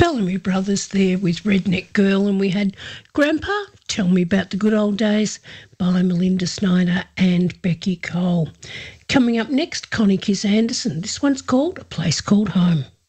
Bellamy Brothers there with Redneck Girl, and we had Grandpa, Tell Me About the Good Old Days by Melinda Snyder and Becky Cole. Coming up next, Connie Kiss Anderson. This one's called A Place Called Home.